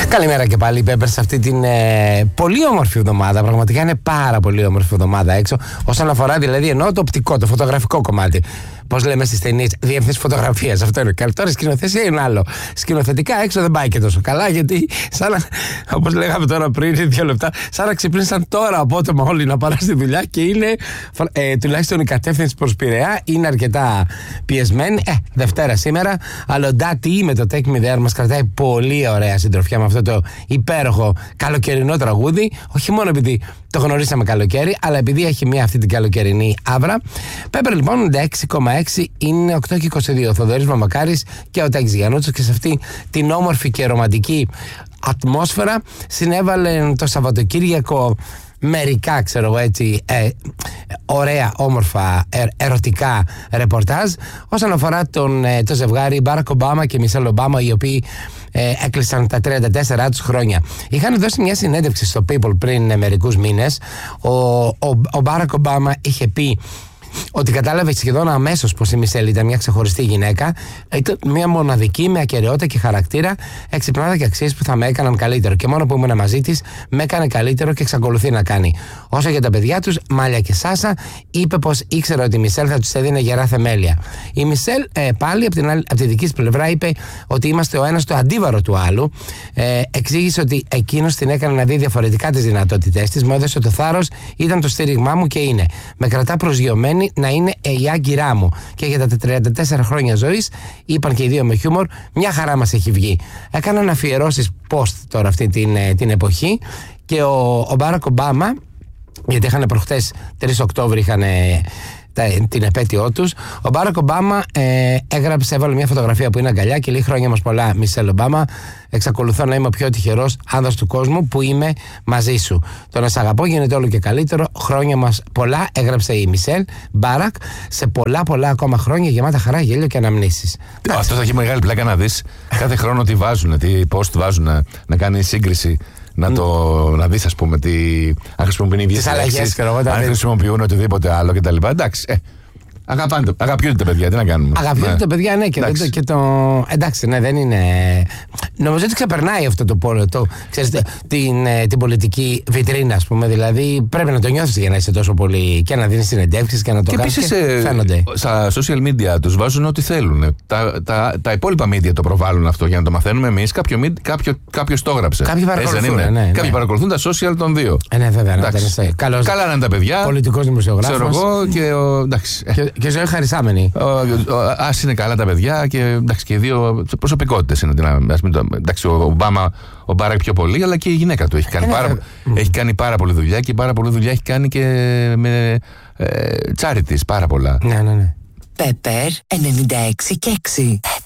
Καλημέρα και πάλι, Πέπερ, σε αυτή την πολύ όμορφη εβδομάδα. Πραγματικά είναι πάρα πολύ όμορφη εβδομάδα έξω. Όσον αφορά δηλαδή εννοώ το οπτικό, το φωτογραφικό κομμάτι. Πώς λέμε στις ταινίες, διευθύνση φωτογραφίας. Αυτό είναι καλό. Τώρα σκηνοθεσία είναι άλλο. Σκηνοθετικά έξω δεν πάει και τόσο καλά, γιατί σαν να, όπως λέγαμε τώρα πριν 2 λεπτά, σαν να ξυπνήσαν τώρα απότομα όλοι να πάνε στη δουλειά και είναι τουλάχιστον η κατεύθυνση προς Πειραιά είναι αρκετά πιεσμένη. Δευτέρα σήμερα, αλλά ο Ντάτι με το Take Me There μας κρατάει πολύ ωραία συντροφιά με αυτό το υπέροχο καλοκαιρινό τραγούδι. Όχι μόνο επειδή το γνωρίσαμε καλοκαίρι, αλλά επειδή έχει μια αυτή την καλοκαιρινή άβρα. Πέπερ λοιπόν 96,6 είναι 8:22. Ο Θοδωρής Μαμακάρης και ο Τάκης Γιαννούτσος, και σε αυτή την όμορφη και ρομαντική ατμόσφαιρα συνέβαλε το Σαββατοκύριακο μερικά, ξέρω εγώ έτσι, ωραία, όμορφα, ερωτικά ρεπορτάζ όσον αφορά το ζευγάρι Μπάρακ Ομπάμα και Μισελ Ομπάμα, οι οποίοι έκλεισαν τα 34 τους χρόνια. Είχαν δώσει μια συνέντευξη στο People πριν μερικούς μήνες. Ο Μπάρακ Ομπάμα είχε πει ότι κατάλαβε σχεδόν αμέσως πως η Μισελ ήταν μια ξεχωριστή γυναίκα, ήταν μια μοναδική με ακεραιότητα και χαρακτήρα, εξυπνάδα και αξίες που θα με έκαναν καλύτερο. Και μόνο που ήμουν μαζί της, με έκανε καλύτερο και εξακολουθεί να κάνει. Όσο για τα παιδιά τους, Μάλια και Σάσα, είπε πως ήξερε ότι η Μισελ θα τους έδινε γερά θεμέλια. Η Μισελ πάλι από τη δική της πλευρά είπε ότι είμαστε ο ένας το αντίβαρο του άλλου. Εξήγησε ότι εκείνος την έκανε να δει διαφορετικά τις δυνατότητές της, μου έδωσε το θάρρος, ήταν το στήριγμά μου και είναι. Με κρατά προσγειωμένη να είναι η άγκυρά μου. Και για τα 34 χρόνια ζωής, είπαν και οι δύο με χιούμορ, μια χαρά μας έχει βγει. Έκαναν αφιερώσεις post τώρα αυτή την εποχή, και ο Μπάρακ Ομπάμα, γιατί είχαν προχτές 3 Οκτώβρη είχαν την επέτειό τους, ο Μπάρακ Ομπάμα έβαλε μια φωτογραφία που είναι αγκαλιά και λέει: χρόνια μας πολλά, Μισελ Ομπάμα. Εξακολουθώ να είμαι ο πιο τυχερός άνδρας του κόσμου που είμαι μαζί σου. Το να σ' αγαπώ γίνεται όλο και καλύτερο. Χρόνια μας πολλά, έγραψε η Μισελ Μπάρακ, σε πολλά ακόμα χρόνια γεμάτα χαρά, γέλιο και αναμνήσεις. Αυτό θα έχει μεγάλη πλάκα να δεις κάθε χρόνο τι βάζουν, τι post βάζουν, να κάνει σύγκριση. Να δεις, ας πούμε, αν χρησιμοποιούν οι ίδιες λέξεις, αν χρησιμοποιούν οτιδήποτε άλλο κτλ. Εντάξει, αγαπιούνται τα παιδιά, τι να κάνουμε. Αγαπιούνται τα παιδιά, ναι, και εντάξει, ναι, δεν είναι. Νομίζω ότι ξεπερνάει αυτό το πόλο, ξέρεις, την πολιτική βιτρίνα, ας πούμε. Δηλαδή πρέπει να το νιώθεις για να είσαι τόσο πολύ και να δίνεις συνεντεύξεις και να το κάνεις. Και επίσης φαίνονται. Στα social media τους βάζουν ό,τι θέλουν. Τα υπόλοιπα media το προβάλλουν αυτό για να το μαθαίνουμε εμείς. Κάποιος το έγραψε. Κάποιοι παρακολουθούν. Κάποιοι παρακολουθούν τα social των δύο. Ναι, βέβαια. Καλά να είναι τα παιδιά. Πολιτικός δημοσιογράφος. Ξέρω εγώ και εντάξει. Και ζωή χαρισάμενη. Ας είναι καλά τα παιδιά και εντάξει, και οι δύο προσωπικότητες είναι. Εντάξει, ο Μπάρακ πιο πολύ, αλλά και η γυναίκα του έχει κάνει πάρα πολλή δουλειά, και πάρα πολλή δουλειά έχει κάνει και με charities, πάρα πολλά. Ναι. Πέπερ 96,6.